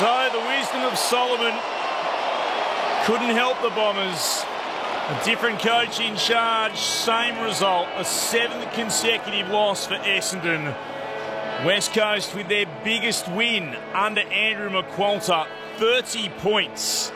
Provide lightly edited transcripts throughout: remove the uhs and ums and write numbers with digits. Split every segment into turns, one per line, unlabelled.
So the wisdom of Solomon couldn't help the Bombers. A different coach in charge, same result, a 7th consecutive loss for Essendon. West Coast with their biggest win under Andrew McQualter, 30 points,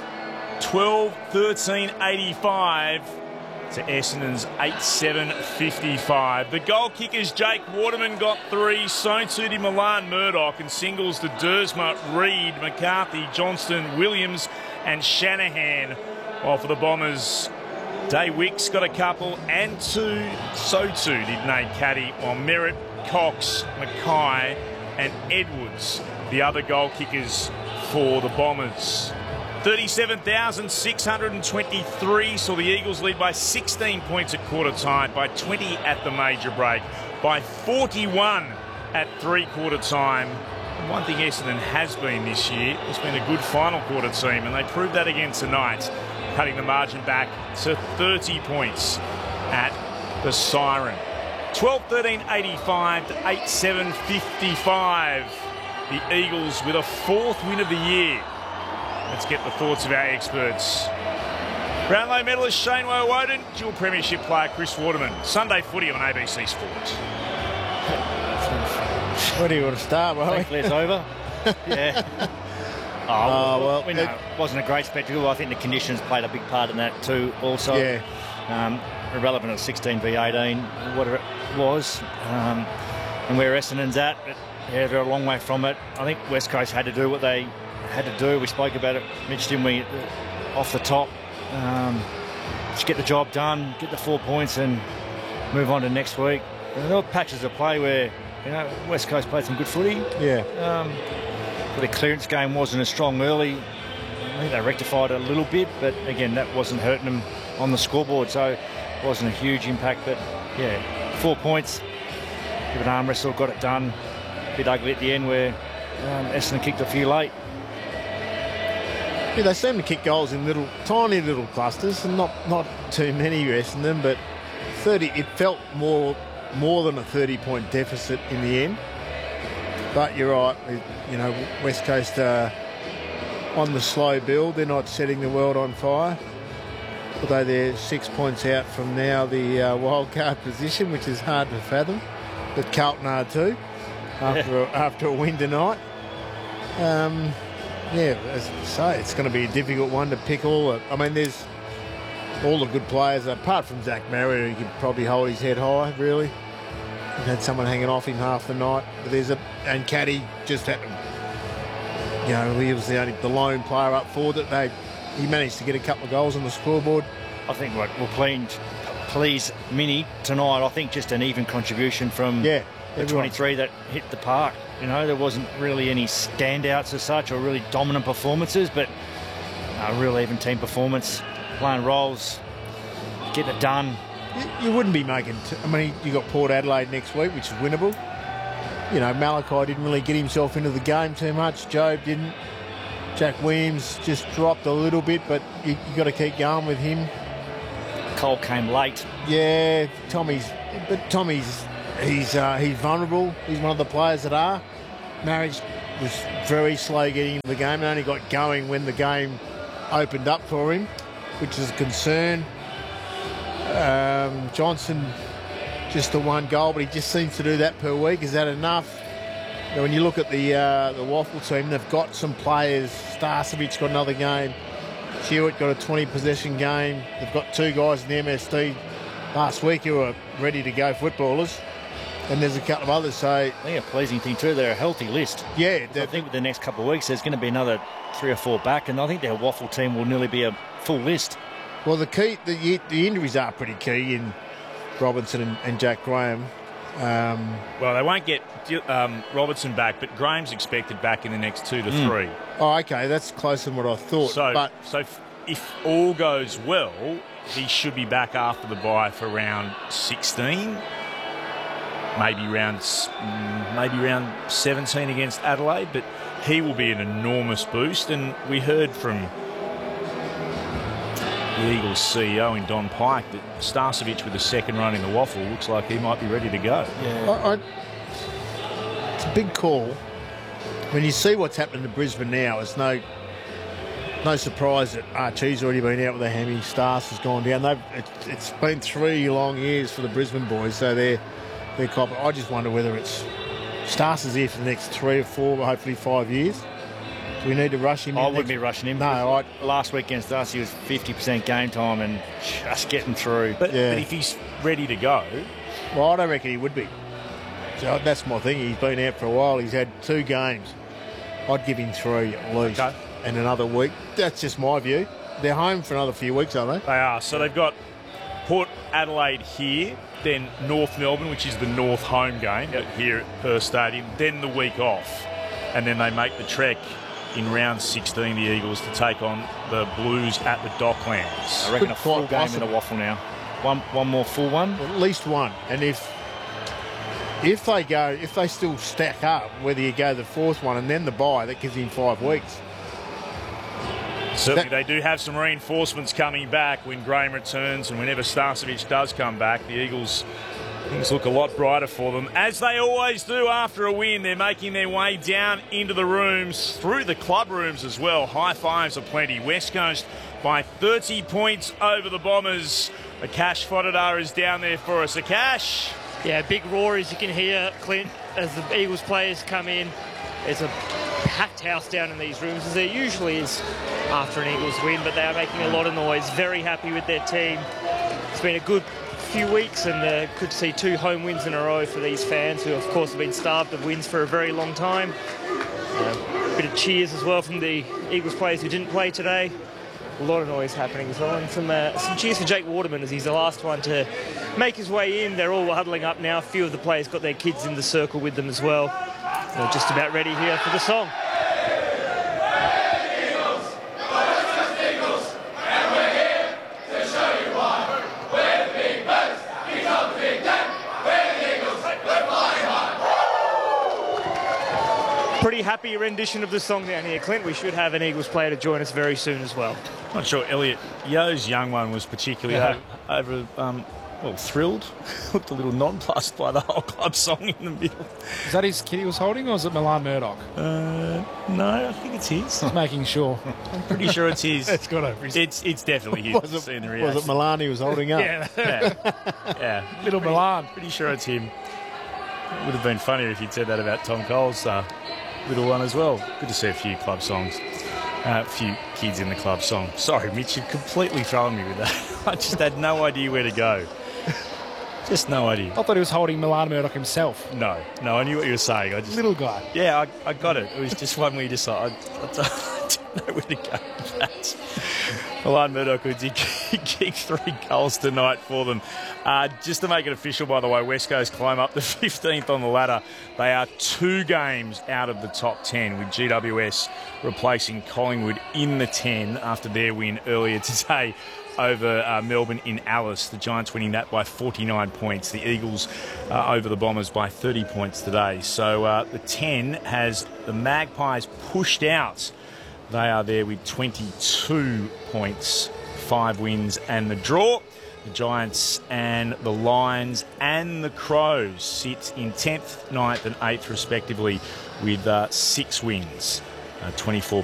12-13-85 to Essendon's 8-7-55. The goal kickers, Jake Waterman got 3, so too did Milan Murdoch, and singles to Dersma, Reid, McCarthy, Johnston, Williams and Shanahan. While for the Bombers, Day Wicks got a couple, and 2, so too did Nate Caddy, while Merritt, Cox, Mackay and Edwards, the other goal kickers for the Bombers. 37,623 saw the Eagles lead by 16 points at quarter time, by 20 at the major break, by 41 at three-quarter time. And one thing Essendon has been this year has been a good final quarter team, and they proved that again tonight, cutting the margin back to 30 points at the siren. 12-13-85 to 8-7-55. The Eagles with a 4th win of the year. Let's get the thoughts of our experts. Brownlow medalist Shane Woewodin, dual premiership player Chris Waterman. Sunday footy on ABC Sports.
Where do you want to start, Roy?
Thankfully it's over. Yeah. Well, we know it wasn't a great spectacle. I think the conditions played a big part in that too also.
Yeah.
Irrelevant at 16 v 18, whatever it was. And where Essendon's at, yeah, they're a long way from it. I think West Coast had to do what they had to do. We spoke about it, Mitch, didn't we, off the top. Just get the job done, get the 4 points and move on to next week. And there were patches of play where, you know, West Coast played some good footy.
Yeah.
But the clearance game wasn't as strong early. I think they rectified it a little bit, but again, that wasn't hurting them on the scoreboard, so it wasn't a huge impact. But yeah, 4 points, give an arm wrestle, got it done. A bit ugly at the end where Essendon kicked a few late.
Yeah, they seem to kick goals in tiny little clusters, and not too many Essendon, but 30. It felt more than a 30-point deficit in the end. But you're right, you know, West Coast on the slow build. They're not setting the world on fire, although they're 6 points out from now the wild card position, which is hard to fathom. But Carlton are too after a win tonight. Yeah, as I say, it's going to be a difficult one to pick all. I mean, there's all the good players, apart from Zach Marriott, who could probably hold his head high, really. He had someone hanging off him half the night. But and Caddy just had to, you know, he was the lone player up forward that he managed to get a couple of goals on the scoreboard.
I think what will please Mini tonight, I think just an even contribution from the 23 that hit the park. You know, there wasn't really any standouts as such or really dominant performances, but a real even team performance, playing roles, getting it done.
You wouldn't be making... I mean, you got Port Adelaide next week, which is winnable. You know, Malachi didn't really get himself into the game too much. Job didn't. Jack Williams just dropped a little bit, but you got to keep going with him.
Cole came late.
Yeah, Tommy's he's vulnerable. He's one of the players that are. Marriage was very slow getting into the game and only got going when the game opened up for him, which is a concern. Johnson, just the 1 goal, but he just seems to do that per week. Is that enough? You know, when you look at the Waffle team, they've got some players. Starcevic got another game. Hewitt got a 20-possession game. They've got 2 guys in the MSD last week who are ready to go footballers. And there's a couple of others. So
I think a pleasing thing too, they're a healthy list.
Yeah.
I think with the next couple of weeks, there's going to be another 3 or 4 back, and I think their Waffle team will nearly be a full list.
Well, the injuries are pretty key in Robinson and Jack Graham.
Well, they won't get Robertson back, but Graham's expected back in the next 2 to 3.
Oh, okay, that's closer than what I thought.
So if all goes well, he should be back after the bye for round 16. Maybe round 17 against Adelaide, but he will be an enormous boost. And we heard from the Eagles CEO in Don Pike that Starcevic with the 2nd run in the Waffle looks like he might be ready to go.
Yeah.
It's a big call, when you see what's happening to Brisbane now, it's no surprise that Archie's already been out with a hammy. Stars has gone down. It's been 3 long years for the Brisbane boys, so they're cop. I just wonder whether it's Stars is here for the next 3 or 4, hopefully 5 years. Do we need to rush him?
I wouldn't be rushing him.
No,
last week against us, he was 50% game time and just getting through.
But if he's ready to go,
well, I don't reckon he would be. So that's my thing. He's been out for a while. He's had 2 games. I'd give him 3 at least.
Okay.
And another week. That's just my view. They're home for another few weeks, aren't they?
they are. So they've got Port Adelaide here, then North Melbourne, which is the North home game here at Perth Stadium, then the week off. And then they make the trek in round 16, the Eagles, to take on the Blues at the Docklands.
I reckon
Could
a full
quite
game
possibly.
in a waffle now. One more full one.
At least one. And if they still stack up, whether you go the 4th one and then the bye, that gives him 5 weeks.
Certainly, they do have some reinforcements coming back when Graham returns, and whenever Starcevic does come back, the Eagles, things look a lot brighter for them. As they always do after a win, they're making their way down into the rooms, through the club rooms as well. High fives aplenty. West Coast by 30 points over the Bombers. Akash Fodadar is down there for us. Akash.
Yeah, big roar as you can hear, Clint, as the Eagles players come in. There's a packed house down in these rooms, as there usually is after an Eagles win, but they are making a lot of noise. Very happy with their team. It's been a good few weeks, and good to see 2 home wins in a row for these fans, who of course have been starved of wins for a very long time. A bit of cheers as well from the Eagles players who didn't play today. A lot of noise happening as well, and some cheers for Jake Waterman, as he's the last one to make his way in. They're all huddling up now. A few of the players got their kids in the circle with them as well. They're just about ready here for the song. Pretty happy rendition of the song down here, Clint. We should have an Eagles player to join us very soon as well.
Not sure Elliot Yo's young one was particularly thrilled. Looked a little nonplussed by the whole club song in the middle.
Is that his kid he was holding, or is it Milan Murdoch?
No, I think it's his.
Just making sure.
I'm pretty sure it's his.
It's got over his...
It's definitely his.
Was it Milan he was holding up?
Yeah.
Little Milan.
Pretty sure it's him. It would have been funnier if you'd said that about Tom Cole's little one as well. Good to see a few club songs. A few kids in the club song. Sorry, Mitch, you've completely thrown me with that. I just had no idea where to go. Just no idea.
I thought he was holding Milan Murdoch himself.
No, I knew what you were saying.
Little guy.
Yeah, I got it. It was just one where you just I didn't know where to go with that. Milan Murdoch, who did kick 3 goals tonight for them. Just to make it official, by the way, West Coast climb up to 15th on the ladder. They are 2 games out of the top 10, with GWS replacing Collingwood in the 10 after their win earlier today over Melbourne in Alice. The Giants winning that by 49 points. The Eagles over the Bombers by 30 points today. So the 10 has the Magpies pushed out. They are there with 22 points, 5 wins and the draw. The Giants and the Lions and the Crows sit in 10th, 9th and 8th respectively with 6 wins, 24